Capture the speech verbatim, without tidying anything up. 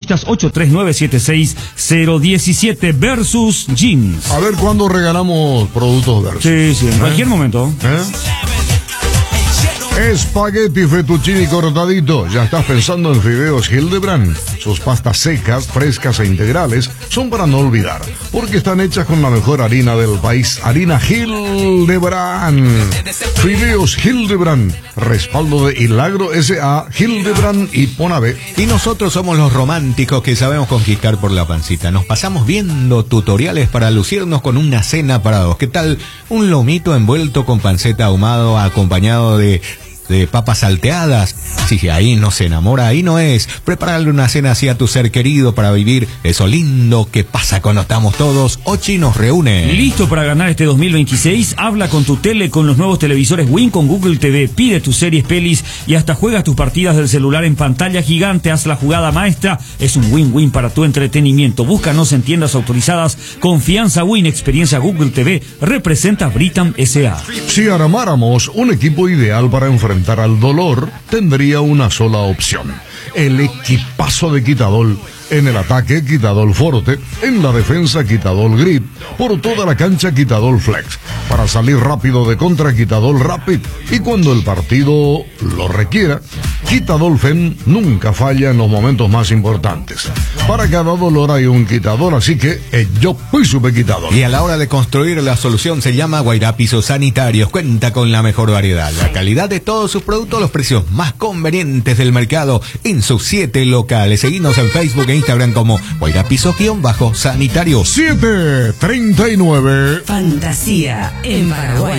Reconquistas ocho tres nueve siete seis cero uno siete versus Jeans. A ver cuándo regalamos productos versus. Sí, sí, en ¿Eh? cualquier momento. ¿Eh? Espagueti fettuccini cortadito. ¿Ya estás pensando en fideos Hildebrand? Sus pastas secas, frescas e integrales son para no olvidar, porque están hechas con la mejor harina del país, harina Hildebrand. Fideos Hildebrand, respaldo de Hilagro S A, Hildebrand y Ponave. Y nosotros somos los románticos que sabemos conquistar por la pancita. Nos pasamos viendo tutoriales para lucirnos con una cena para dos. ¿Qué tal un lomito envuelto con panceta ahumado acompañado de de papas salteadas? Si ahí no se enamora, ahí no es. Prepararle una cena así a tu ser querido para vivir eso lindo que pasa cuando estamos todos. Ochi nos reúne. ¿Listo para ganar este dos mil veintiséis? Habla con tu tele con los nuevos televisores Win con Google T V. Pide tus series, pelis y hasta juegas tus partidas del celular en pantalla gigante. Haz la jugada maestra. Es un win-win para tu entretenimiento. Búscanos en tiendas autorizadas. Confianza Win, experiencia Google T V. Representa Britam S A. Si armáramos un equipo ideal para enfrentar al dolor, tendría una sola opción: el equipazo de Quitadol. En el ataque, Quitadol Forte. En la defensa, Quitadol Grip. Por toda la cancha, Quitadol Flex. Para salir rápido de contra, Quitadol Rapid. Y cuando el partido lo requiera, Quitadol Fem nunca falla en los momentos más importantes. Para cada dolor hay un Quitadol, así que eh, yo fui super Quitadol. Y a la hora de construir la solución se llama Guairá Pisos Sanitarios. Cuenta con la mejor variedad, la calidad de todos sus productos, los precios más convenientes del mercado en sus siete locales. Seguinos en Facebook e Instagram como Guairá Pisos-Sanitarios. siete treinta y nueve. Fantasía en Paraguay.